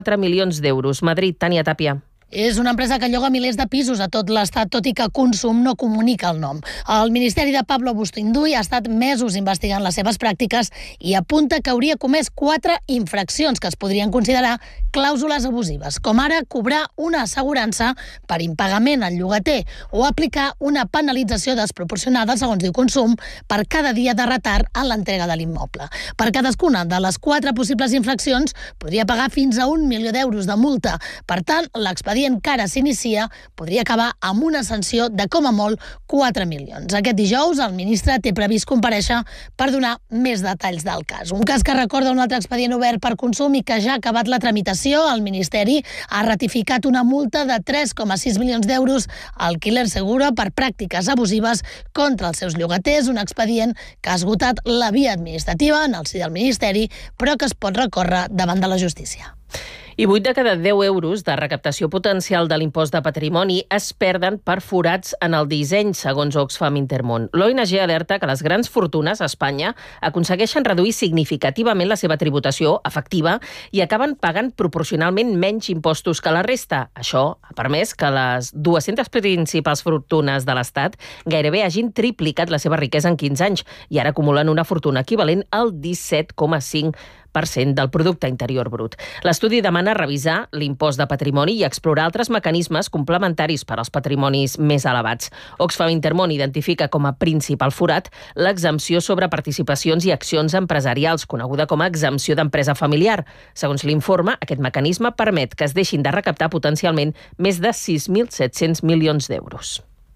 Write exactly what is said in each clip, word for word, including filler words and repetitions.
quatre milions d'euros. Madrid, Tània Tàpia. És una empresa que lloga milers de pisos a tot l'Estat, tot i que Consum no comunica el nom. El Ministeri de Pablo Bustinduy ha estat mesos investigant les seves pràctiques i apunta que hauria comès quatre infraccions que es podrien considerar clàusules abusives, com ara cobrar una assegurança per impagament al llogater o aplicar una penalització desproporcionada, segons diu Consum, per cada dia de retard en l'entrega de l'immoble. Per cadascuna de les quatre possibles infraccions podria pagar fins a un milió d'euros de multa. Per tant, l'expedient que ara s'inicia podria acabar amb una sanció de com a molt quatre milions. Aquest dijous el ministre té previst comparèixer per donar més detalls del cas. Un cas que recorda un altre expedient obert per Consum i que ja ha acabat la tramitació. El Ministeri ha ratificat una multa de tres coma sis milions d'euros al Killer Seguro per pràctiques abusives contra els seus llogaters, un expedient que ha esgotat la via administrativa en el si del Ministeri, però que es pot recórrer davant de la justícia. I vuit de cada deu euros de recaptació potencial de l'impost de patrimoni es perden per forats en el disseny, segons Oxfam Intermón. L'O N G alerta que les grans fortunes a Espanya aconsegueixen reduir significativament la seva tributació efectiva i acaben pagant proporcionalment menys impostos que la resta. Això ha permès que les dues-centes principals fortunes de l'Estat gairebé hagin triplicat la seva riquesa en quinze anys i ara acumulen una fortuna equivalent al disset coma cinc per cent del producte interior brut. L'estudi demana revisar l'impost de patrimoni i explorar altres mecanismes complementaris per als patrimonis més elevats. Oxfam Intermón identifica com a principal forat l'exempció sobre participacions i accions empresarials, coneguda com a exempció d'empresa familiar. Segons l'informe, aquest mecanisme permet que es deixin de recaptar potencialment més de sis mil set-cents milions d'euros.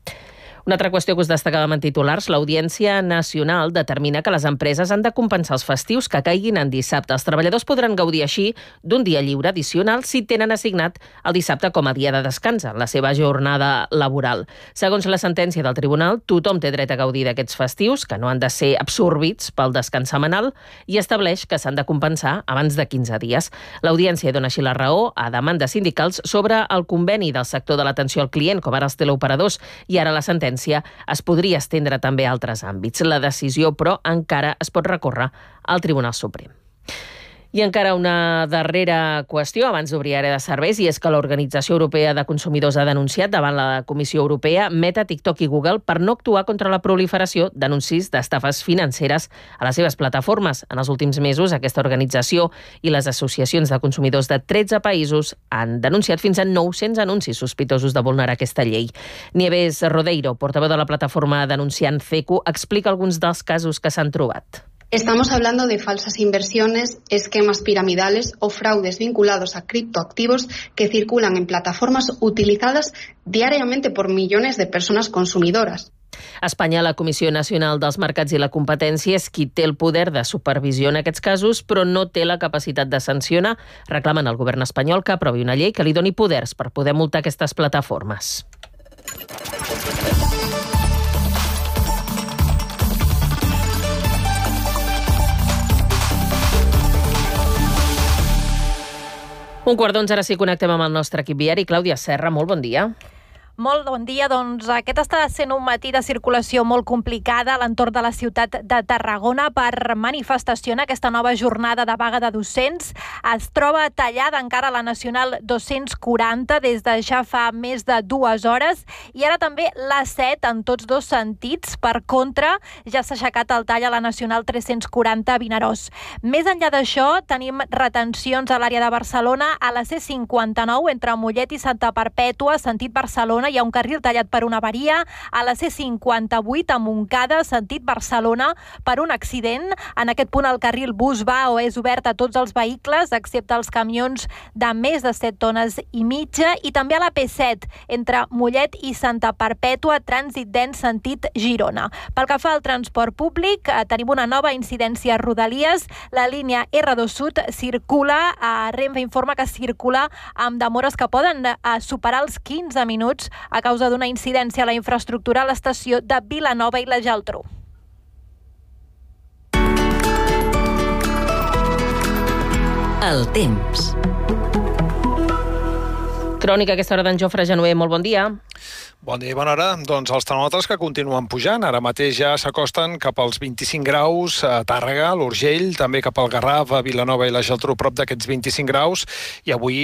Una altra qüestió que us destacàvem en titulars, l'Audiència Nacional determina que les empreses han de compensar els festius que caiguin en dissabte. Els treballadors podran gaudir així d'un dia lliure addicional si tenen assignat el dissabte com a dia de descans en la seva jornada laboral. Segons la sentència del tribunal, tothom té dret a gaudir d'aquests festius, que no han de ser absorbits pel descans setmanal, i estableix que s'han de compensar abans de quinze dies. L'Audiència dona així la raó a demandes sindicals sobre el conveni del sector de l'atenció al client, com ara els teleoperadors, i ara la sentència es podria estendre també a altres àmbits. La decisió, però, encara es pot recórrer al Tribunal Suprem. I encara una darrera qüestió, abans d'obrir àrea de serveis, i és que l'Organització Europea de Consumidors ha denunciat davant la Comissió Europea Meta, TikTok i Google per no actuar contra la proliferació d'anuncis d'estafes financeres a les seves plataformes. En els últims mesos, aquesta organització i les associacions de consumidors de tretze països han denunciat fins a nou-cents anuncis sospitosos de vulnerar aquesta llei. Nieves Rodeiro, portaveu de la plataforma denunciant Cecu, explica alguns dels casos que s'han trobat. Estamos hablando de falsas inversiones, esquemas piramidales o fraudes vinculados a criptoactivos que circulan en plataformas utilizadas diariamente por millones de personas consumidoras. A Espanya, la Comissió Nacional dels Mercats i la Competència és qui té el poder de supervisió en aquests casos, però no té la capacitat de sancionar. Reclamen al govern espanyol que aprovi una llei que li doni poders per poder multar aquestes plataformes. Un quart d'onze, ara sí connectem amb el nostre equip viari. Clàudia Serra, molt bon dia. Molt bon dia. Doncs aquest està sent un matí de circulació molt complicada a l'entorn de la ciutat de Tarragona per manifestació en aquesta nova jornada de vaga de docents. Es troba tallada encara la Nacional dos-cents quaranta des de ja fa més de dues hores i ara també la set en tots dos sentits. Per contra, ja s'ha aixecat el tall a la Nacional tres-cents quaranta a Vinaròs. Més enllà d'això, tenim retencions a l'àrea de Barcelona a la C cinquanta-nou entre Mollet i Santa Perpètua, sentit Barcelona. Hi ha un carril tallat per una avaria. A la C cinquanta-vuit a Montcada, sentit Barcelona, per un accident. En aquest punt el carril bus va o és obert a tots els vehicles, excepte els camions de més de set tones i mitja. I també a la P set, entre Mollet i Santa Perpètua, trànsit dens sentit Girona. Pel que fa al transport públic, tenim una nova incidència a Rodalies. La línia R dos Sud circula, a Renfe informa que circula amb demores que poden superar els quinze minuts a causa d'una incidència a la infraestructura a l'estació de Vilanova i la Geltrú. El temps. Crònica a aquesta hora d'en Jofre Genuer. Molt bon dia. Bon dia i bona hora. Doncs els termòmetres que continuen pujant. Ara mateix ja s'acosten cap als vint-i-cinc graus a Tàrrega, a l'Urgell, també cap al Garraf, a Vilanova i la Geltrú, prop d'aquests vint-i-cinc graus. I avui